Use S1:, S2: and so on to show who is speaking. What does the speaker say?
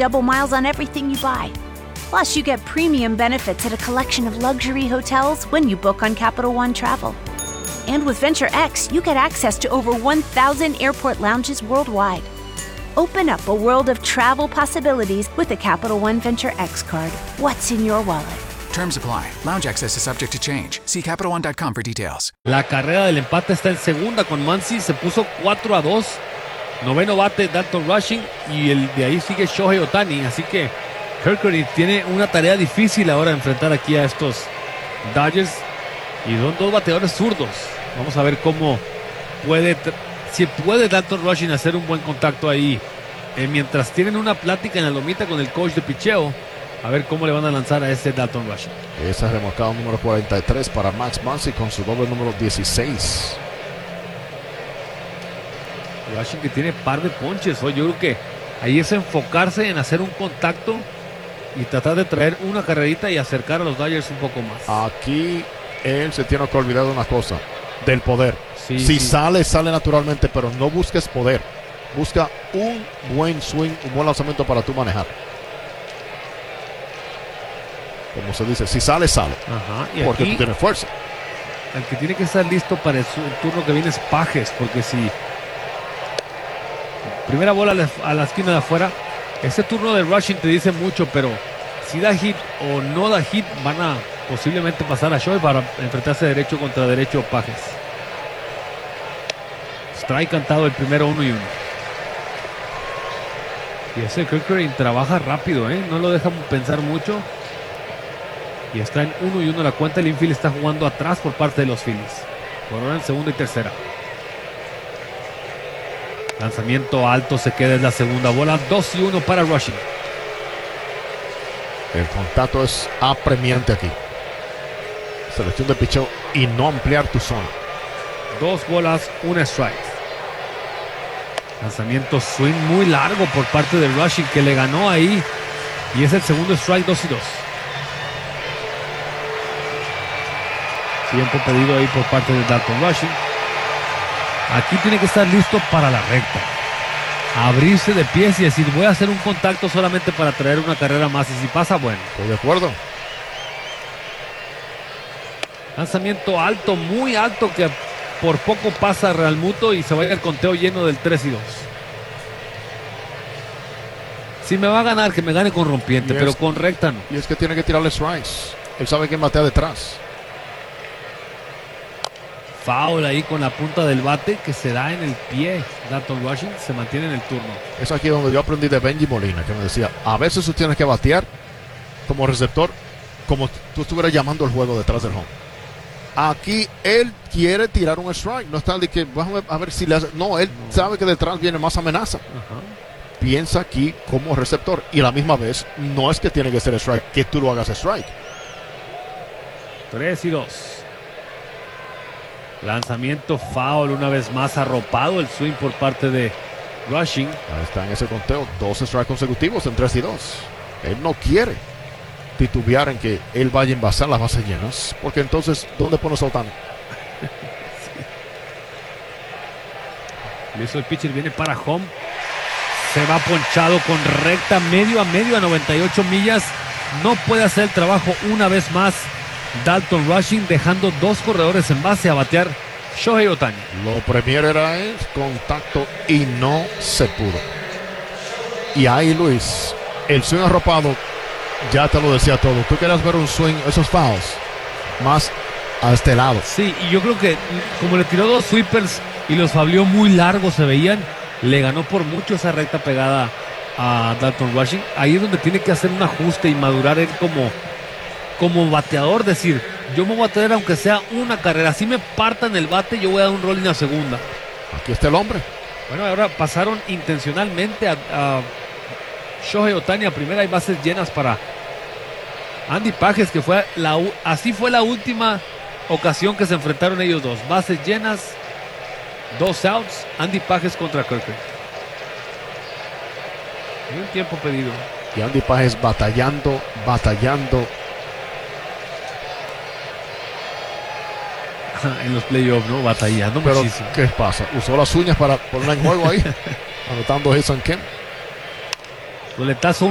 S1: double miles on everything you buy. Plus, you get premium benefits at a collection of luxury hotels when you book on Capital One Travel. And with Venture X, you get access to over 1,000 airport lounges worldwide. Open up a world of travel possibilities with the Capital One Venture X card. What's in your wallet?
S2: Terms apply. Lounge access is subject to change. See CapitalOne.com for details.
S3: La carrera del empate está en segunda con Muncy. Se puso 4-2. Noveno bate Dalton Rushing. Y de ahí sigue Shohei Ohtani. Así que Kirkland tiene una tarea difícil ahora enfrentar aquí a estos Dodgers. Y son dos bateadores zurdos. Vamos a ver cómo si puede Dalton Rushing hacer un buen contacto ahí. Mientras tienen una plática en la lomita con el coach de picheo. A ver cómo le van a lanzar a ese Dalton Rushing.
S4: Ese es remolcado número 43 para Max Muncy con su doble número 16.
S3: Rushing que tiene par de ponches. Yo creo que ahí es enfocarse en hacer un contacto y tratar de traer una carrerita y acercar a los Dodgers un poco más.
S4: Aquí él se tiene que olvidar de una cosa, del poder.
S3: Sí.
S4: Sale naturalmente, pero no busques poder. Busca un buen swing, un buen lanzamiento para tú manejar. Como se dice, si sale.
S3: Ajá. Y
S4: porque
S3: aquí,
S4: tú tienes fuerza.
S3: El que tiene que estar listo para el turno que viene es Pages, porque si primera bola a la esquina de afuera, ese turno de Rushing te dice mucho, pero si da hit o no da hit, van a posiblemente pasar a Shohei para enfrentarse derecho contra derecho Pages. Strike cantado el primero 1-1. Y ese Kirkland trabaja rápido, no lo deja pensar mucho. Y está en 1-1 la cuenta. El infield está jugando atrás por parte de los Phillies. Por ahora en segunda y tercera. Lanzamiento alto, se queda en la segunda bola. 2-1 para Rushing.
S4: El contacto es apremiante aquí. Selección de picheo y no ampliar tu zona.
S3: 2 bolas, 1 strike. Lanzamiento swing muy largo por parte de Rushing, que le ganó ahí. Y es el segundo strike, 2-2. Tiempo pedido ahí por parte de Dalton Rushing. Aquí tiene que estar listo para la recta. Abrirse de pies y decir, voy a hacer un contacto solamente para traer una carrera más. Y si pasa, bueno.
S4: Estoy de acuerdo.
S3: Lanzamiento alto, muy alto, que por poco pasa a Realmuto y se vaya el conteo lleno del 3-2. Si me va a ganar, que me gane con rompiente, pero con recta no.
S4: Y es que tiene que tirarle strikes. Él sabe que batea detrás.
S3: Foul ahí con la punta del bate que se da en el pie. Dalton Rushing se mantiene en el turno.
S4: Es aquí donde yo aprendí de Benji Molina, que me decía, a veces tú tienes que batear como receptor, como tú estuvieras llamando el juego detrás del home. Aquí él quiere tirar un strike, no está de que vamos a ver si le hace. No, él sabe que detrás viene más amenaza. Piensa aquí como receptor y a la misma vez no es que tiene que ser strike, que tú lo hagas strike.
S3: 3-2. Lanzamiento foul una vez más, arropado el swing por parte de Rushing.
S4: Ahí está en ese conteo, 2 strikes consecutivos en 3-2. Él no quiere titubear en que él vaya a envasar las bases llenas, porque entonces, ¿dónde pone Ohtani?
S3: Listo, el pitcher viene para home. Se va ponchado con recta medio a 98 millas. No puede hacer el trabajo una vez más Dalton Rushing, dejando 2 corredores en base a batear Shohei Ohtani.
S4: Lo premier era el contacto y no se pudo. Y ahí, Luis, el swing arropado ya te lo decía todo. Tú querías ver un swing, esos fouls, más a este lado.
S3: Sí, y yo creo que como le tiró 2 sweepers y los fablió muy largos, se veían, le ganó por mucho esa recta pegada a Dalton Rushing. Ahí es donde tiene que hacer un ajuste y madurar él como bateador, decir, yo me voy a traer aunque sea una carrera, si me partan el bate, yo voy a dar un rolling a segunda.
S4: Aquí está el hombre.
S3: Bueno, ahora pasaron intencionalmente a Shohei Ohtani a primera. Hay bases llenas para Andy Pages, que así fue la última ocasión que se enfrentaron ellos dos. Bases llenas, 2 outs, Andy Pages contra Kirkland. Y un tiempo pedido.
S4: Y Andy Pages batallando.
S3: En los playoffs, ¿no? Batallando.
S4: Pero,
S3: muchísimo.
S4: ¿qué pasa? Usó las uñas para poner en juego ahí, anotando a Jason Kemp.
S3: Roletazo